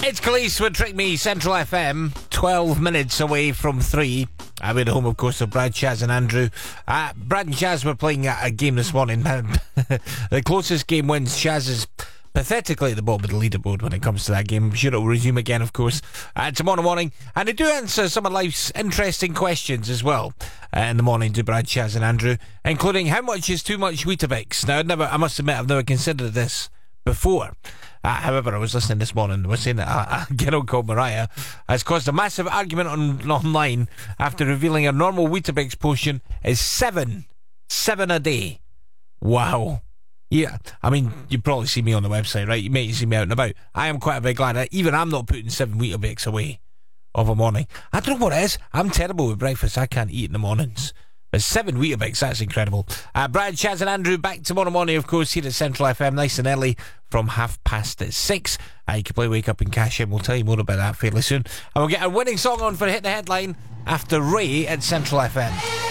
It's Khalees with Trick Me, Central FM, 12 minutes away from 3. I'm at home, of course, of Brad, Chaz and Andrew. Brad and Chaz were playing a game this morning. The closest game wins. Chaz is pathetically at the bottom of the leaderboard when it comes to that game. I'm sure it'll resume again, of course, tomorrow morning. And they do answer some of life's interesting questions as well in the morning to Brad, Chaz and Andrew, including how much is too much Weetabix. Now, I must admit, I've never considered this before. However, I was listening this morning and was saying that a girl called Mariah has caused a massive argument online after revealing her normal Weetabix portion is 7 a day. Wow. Yeah, I mean, you probably see me on the website, right? You may see me out and about. I am quite a big lad. Even I'm not putting 7 Weetabix away of a morning. I don't know what it is. I'm terrible with breakfast. I can't eat in the mornings. But 7 Weetabix, that's incredible. Brad, Chaz and Andrew back tomorrow morning, of course, here at Central FM, nice and early from 6:30. You can play Wake Up and Cash In. We'll tell you more about that fairly soon. And we'll get a winning song on for Hit the Headline after Ray at Central FM.